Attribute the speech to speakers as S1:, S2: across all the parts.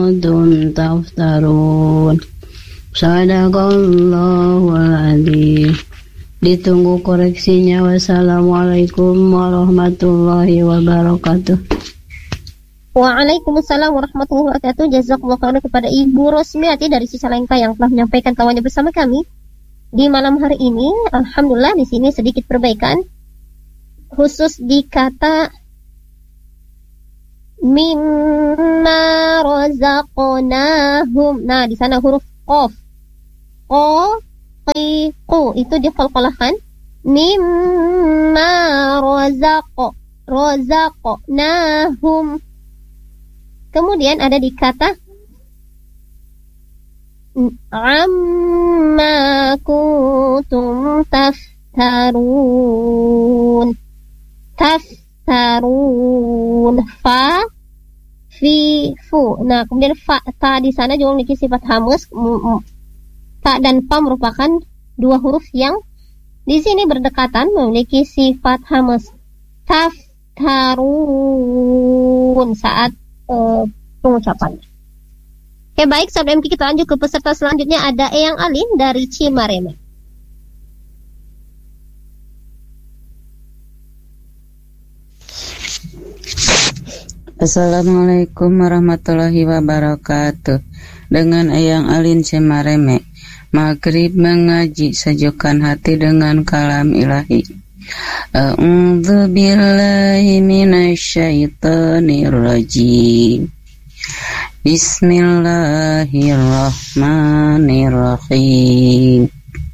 S1: kuntum taftarun. Sadaqallahul adzim. Ditunggu koreksinya. Wassalamualaikum warahmatullahi wabarakatuh.
S2: Waalaikumsalam warahmatullahi wabarakatuh. Jazakallahu khairan kepada Ibu Rosmiati dari Cicalengka yang telah menyampaikan tawanya bersama kami di malam hari ini. Alhamdulillah di sini sedikit perbaikan khusus di kata mimma razaqnahum. Nah, di sana huruf qaf. Qu itu diqalqalahkan. Mimma razaqnahum. Kemudian ada di kata amma kuntum taftarun. Fa fi fu. Nah, kemudian ta di sana juga memiliki sifat hamus. Ta dan fa merupakan dua huruf yang di sini berdekatan memiliki sifat hamus. Taftarun saat pengucapan. Oke, baik, sahabat MK, kita lanjut ke peserta selanjutnya. Ada Eyang Alin dari Cimareme.
S3: Assalamualaikum warahmatullahi wabarakatuh. Dengan Eyang Alin Cimareme. Maghrib mengaji, sejukkan hati dengan kalam ilahi. A'udzu billahi minasyaitonir rajim. Bismillahirrahmanirrahim.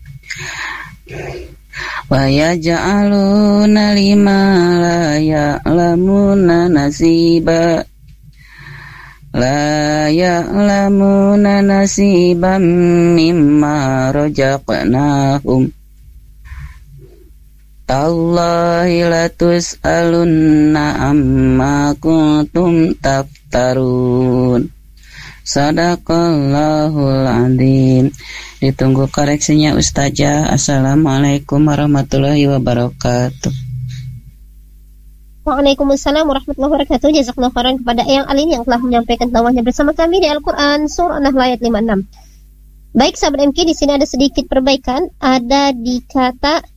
S3: Wa yaj'aluna lima la ya'lamuna nasiba. La ya'lamuna nasiban mimma rajaqnahum. Tallahi latus'alunna amma kuntum taftarun. Sadaqallahul adzim. Ditunggu koreksinya Ustazah. Assalamualaikum warahmatullahi wabarakatuh.
S2: Waalaikumsalam warahmatullahi wabarakatuh. Jazakallahu khairan kepada Eyang Alin yang telah menyampaikan tilawahnya bersama kami di Al-Qur'an surah An-Nahl ayat 56. Baik, sahabat MK, di sini ada sedikit perbaikan. Ada di kata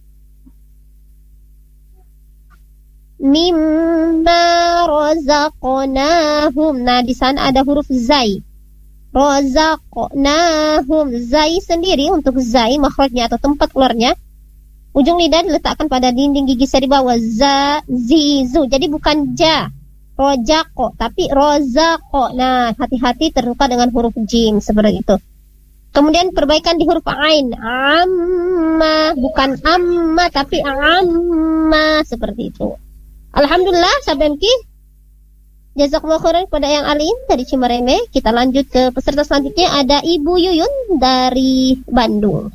S2: mimma razaqnahum. Nah, di sana ada huruf zai. Razaqnahum. Zai sendiri untuk zai makhrajnya atau tempat keluarnya. Ujung lidah diletakkan pada dinding gigi seri bawah. Za, zi, zu. Jadi bukan ja, rojako, tapi rozako. Nah, hati-hati terluka dengan huruf jim seperti itu. Kemudian perbaikan di huruf ain. Amma, bukan amma, tapi amma, seperti itu. Alhamdulillah, sahabat MK. Jazakallahu khairan kepada Eyang Alin dari Cimareme. Kita lanjut ke peserta selanjutnya. Ada Ibu Yuyun dari Bandung.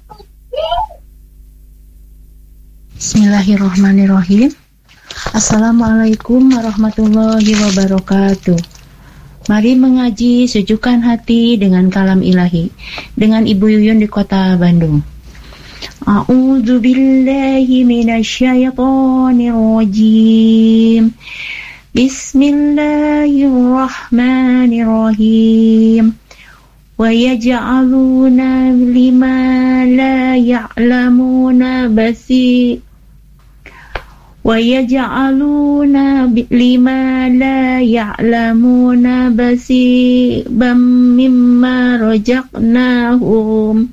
S4: Bismillahirrahmanirrahim. Assalamualaikum warahmatullahi wabarakatuh. Mari mengaji, sejukkan hati dengan kalam ilahi. Dengan Ibu Yuyun di kota Bandung. A'udzu billahi minasyaitonir rajim. Bismillahirrahmanirrahim. Wa yaj'aluna lima la ya'lamuna basi. Wa yaj'aluna lima la ya'lamuna bam mimma rajaqnahum.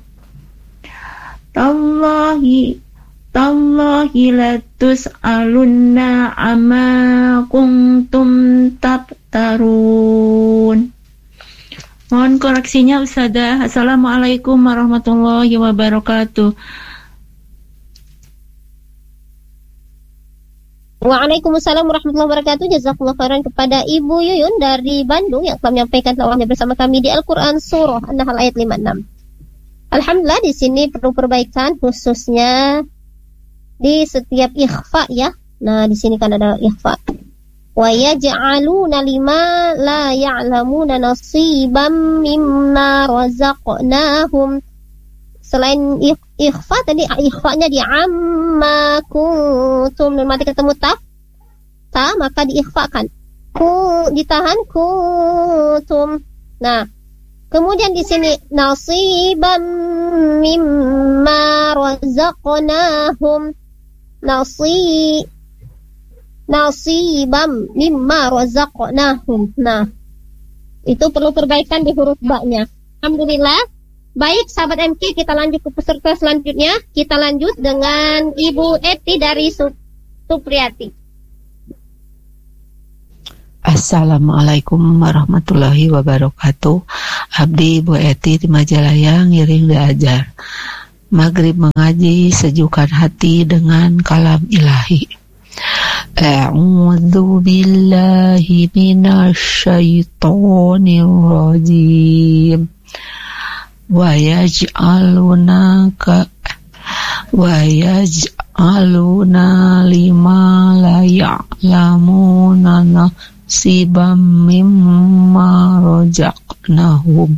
S4: Tallahi latus'alunna amma kuntum taftarun. Mohon koreksinya Ustazah. Assalamualaikum warahmatullahi wabarakatuh.
S2: Waalaikumsalam warahmatullahi wabarakatuh. Jazakallahu khairan kepada Ibu Yuyun dari Bandung yang telah menyampaikan tilawahnya bersama kami di Al-Qur'an surah An-Nahl ayat 56. Alhamdulillah, di sini perlu perbaikan khususnya di setiap ikhfa ya. Nah, di sini kan ada ikhfa. Wa yaj'aluna lima la ya'lamuna nasiban mimma razaqnahum. Selain ikhfa tadi, ikhfanya di amma kuntum, dan mati ketemu ta maka diikhfakan. Ditahan kuntum. Nah, kemudian di sini nasibam mimma razaqnahum. Nasibam mimma razaqnahum. Nah, itu perlu perbaikan di huruf ba-nya. Alhamdulillah. Baik, sahabat MK, kita lanjut ke peserta selanjutnya. Kita lanjut dengan Ibu Eti dari Supriyati.
S5: Assalamualaikum warahmatullahi wabarakatuh. Abdi Ibu Eti di Majalaya ngiring diajar. Maghrib mengaji, sejukkan hati dengan kalam ilahi. A'udzu billahi minasyaitonir rajim. Wa yaj'aluna lima la ya'lamuna nasiban mimma razaqnahum.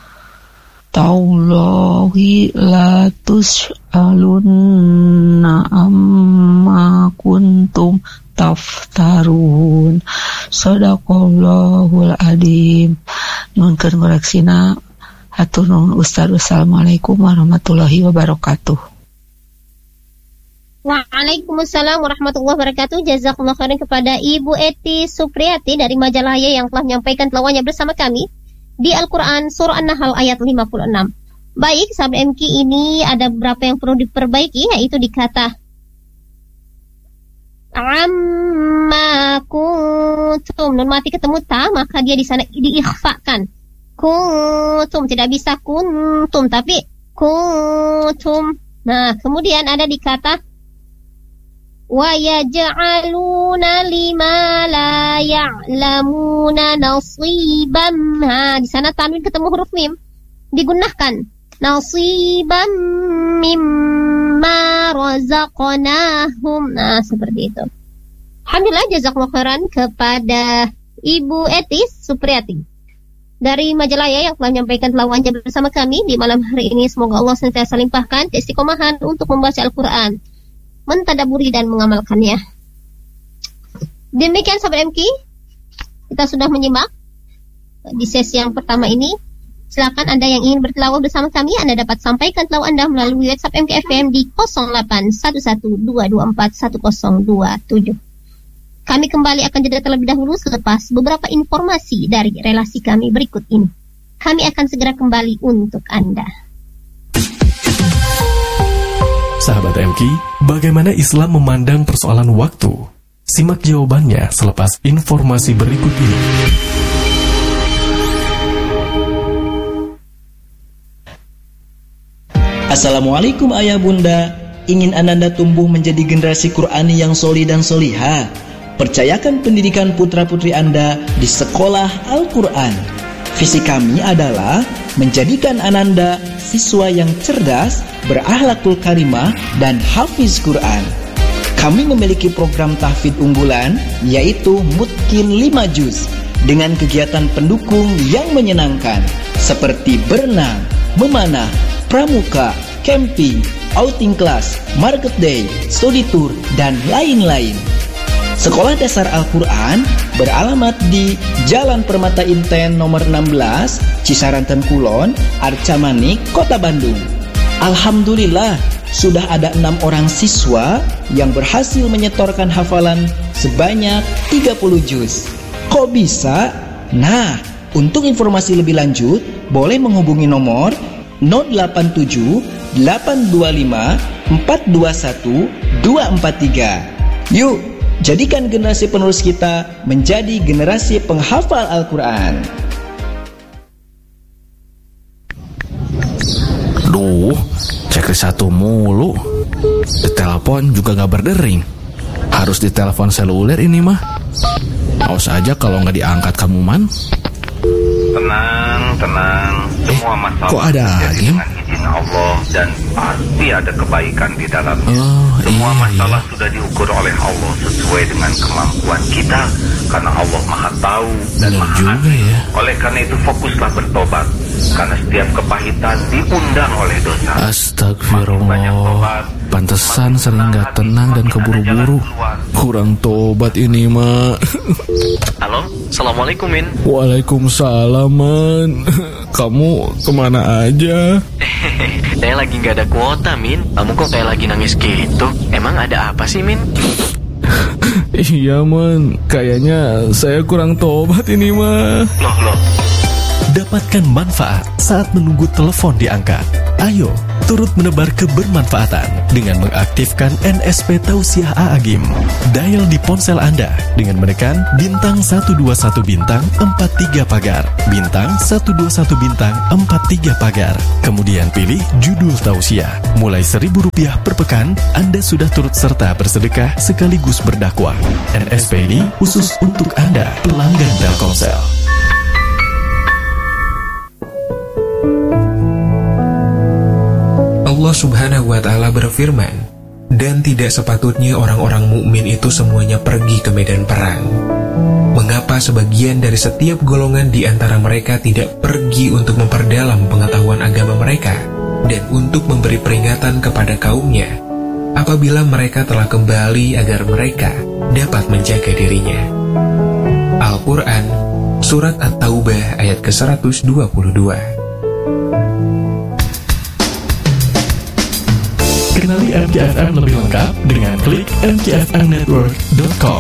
S5: Tallahi la tus'alunna amma kuntum taftarun. Shadaqallahul adzim. Nuhunkeun koreksina. Hatur nuhun Ustaz. Wassalamualaikum warahmatullahi wabarakatuh.
S2: Waalaikumsalam warahmatullahi wabarakatuh. Jazakumullah khairan kepada Ibu Eti Supriyati dari Majalaya yang telah menyampaikan tilawahannya bersama kami di Al-Quran Surah An-Nahl ayat 56. Baik, sahabat MK, ini ada beberapa yang perlu diperbaiki, yaitu di kata amma kuntum. Nun mati ketemu ta, maka dia di sana diikhfakan. Kuntum, tidak bisa kuntum, tapi kuntum. Nah, kemudian ada di kata wa yaj'aluna lima la ya'lamuna nasiban. Nah, di sana tanwin ketemu huruf mim, digunakan nasiban mimma razaqnahum. Nah, seperti itu. Alhamdulillah, jazakumullah khairan kepada Ibu Eti Supriyati dari Majalaya yang telah menyampaikan tilawahannya bersama kami di malam hari ini. Semoga Allah senantiasa limpahkan keistiqomahan untuk membaca Al-Quran, mentadaburi dan mengamalkannya. Demikian sahabat MK, kita sudah menyimak di sesi yang pertama ini. Silakan Anda yang ingin bertilawah bersama kami, Anda dapat sampaikan tilawah Anda melalui WhatsApp MKFM di 081122411027. Kami kembali akan jeda terlebih dahulu selepas beberapa informasi dari relasi kami berikut ini. Kami akan segera kembali untuk Anda.
S6: Sahabat MK, bagaimana Islam memandang persoalan waktu? Simak jawabannya selepas informasi berikut ini.
S7: Assalamualaikum ayah bunda. Ingin ananda tumbuh menjadi generasi Qur'ani yang solih dan solihah? Percayakan pendidikan putra-putri Anda di Sekolah Al-Quran. Visi kami adalah menjadikan ananda siswa yang cerdas, berakhlakul karimah, dan hafiz Quran. Kami memiliki program tahfidz unggulan, yaitu Mutqin 5 juz, dengan kegiatan pendukung yang menyenangkan, seperti berenang, memanah, pramuka, camping, outing class, market day, study tour, dan lain-lain. Sekolah Dasar Al-Quran beralamat di Jalan Permata Inten nomor 16, Cisaranten Kulon, Arca Manik, Kota Bandung. Alhamdulillah, sudah ada 6 orang siswa yang berhasil menyetorkan hafalan sebanyak 30 juz. Kok bisa? Nah, untuk informasi lebih lanjut, boleh menghubungi nomor 087 825 421 243. Yuk, jadikan generasi penerus kita menjadi generasi penghafal Al-Quran.
S6: Duh, checklist 1 mulu. Ditelepon juga gak berdering. Harus ditelepon seluler ini mah. Awas aja kalau gak diangkat kamu man.
S8: Tenang. Semua masalah
S6: kok ada
S8: terjadi dengan izin Allah dan pasti ada kebaikan di dalamnya. Semua masalah sudah diukur oleh Allah sesuai dengan kemampuan kita, karena Allah Maha Tahu dan Maha Adil. Ya. Oleh karena itu fokuslah bertobat, karena setiap kepahitan diundang oleh dosa.
S6: Astagfirullah. Pantesan sering gak tenang dan keburu-buru. Kurang tobat ini mah.
S8: Halo?
S9: Assalamualaikum, Min.
S6: Waalaikumsalam, Man. Kamu kemana aja?
S9: Saya lagi nggak ada kuota, Min. Kamu kok kayak lagi nangis gitu? Emang ada apa sih, Min?
S6: Iya, Man. Kayaknya saya kurang tobat ini, mah.
S9: Loh.
S10: Dapatkan manfaat saat menunggu telepon diangkat. Ayo, turut menebar kebermanfaatan dengan mengaktifkan NSP Tausiah A'agim. Dial di ponsel Anda dengan menekan bintang 121 bintang 43 pagar, bintang 121 bintang 43 pagar. Kemudian pilih judul Tausiah. Mulai Rp1.000 per pekan, Anda sudah turut serta bersedekah sekaligus berdakwah. NSP ini khusus untuk Anda, pelanggan Telkomsel.
S11: Allah Subhanahu wa Ta'ala berfirman, "Dan tidak sepatutnya orang-orang mukmin itu semuanya pergi ke medan perang. Mengapa sebagian dari setiap golongan di antara mereka tidak pergi untuk memperdalam pengetahuan agama mereka dan untuk memberi peringatan kepada kaumnya apabila mereka telah kembali agar mereka dapat menjaga dirinya?" Al-Quran, Surat At-Taubah ayat ke-122.
S10: Kenali MKFM lebih lengkap dengan klik mkfmnetwork.com.